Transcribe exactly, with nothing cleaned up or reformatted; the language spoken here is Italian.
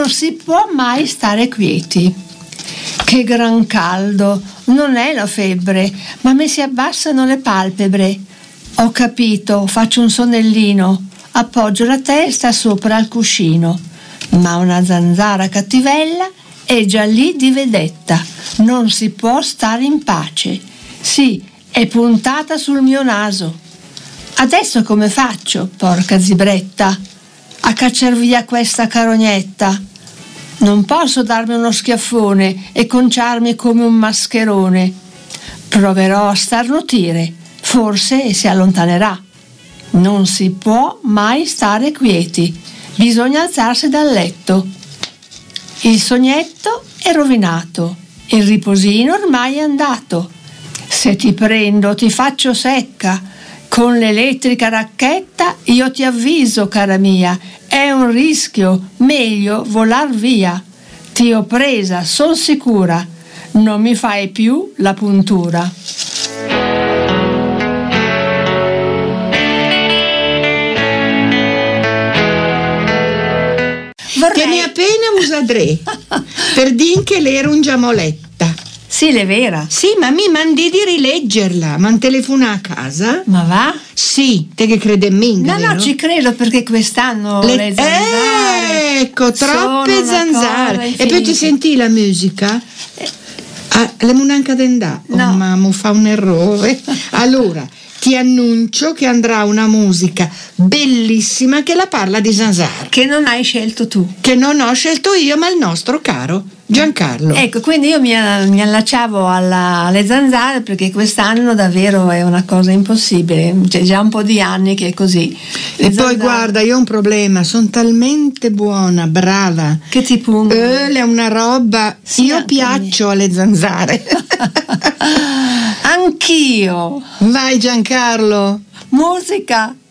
non si può mai stare quieti. Che gran caldo, non è la febbre, ma mi si abbassano le palpebre. Ho capito, faccio un sonnellino, appoggio la testa sopra al cuscino, ma una zanzara cattivella è già lì di vedetta, non si può stare in pace. Sì, è puntata sul mio naso. Adesso come faccio, porca zibretta, a cacciar via questa carognetta? Non posso darmi uno schiaffone e conciarmi come un mascherone. Proverò a starnutire, forse si allontanerà. Non si può mai stare quieti, bisogna alzarsi dal letto. Il sognetto è rovinato, il riposino ormai è andato. Se ti prendo ti faccio secca, con l'elettrica racchetta io ti avviso, cara mia, è un rischio, meglio volar via. Ti ho presa, son sicura, non mi fai più la puntura. Vorrei... Te ne appena usadré, per din che l'era un giamoletta. Sì, l'è vera. Sì, ma mi mandi di rileggerla. Ma telefona a casa? Ma va? Sì, te che crede in minga, No, vero? no, ci credo perché quest'anno le, le zanzare. Ecco, troppe zanzare. E poi ti senti la musica? Eh. Ah, le munanca d'endà. Oh, No. mamma, fa un errore. Allora, ti annuncio che andrà una musica bellissima che la parla di zanzare. Che non hai scelto tu. Che non ho scelto io, ma il nostro caro Giancarlo. Ecco, quindi io mi, mi allacciavo alla, alle zanzare perché quest'anno davvero è una cosa impossibile. C'è già un po' di anni che è così. Le E zanzare... poi guarda, io ho un problema, sono talmente buona, brava. Che ti pungono. Eh, è una roba. Sì, io anche piaccio alle zanzare. Anch'io. Vai Giancarlo. Musica.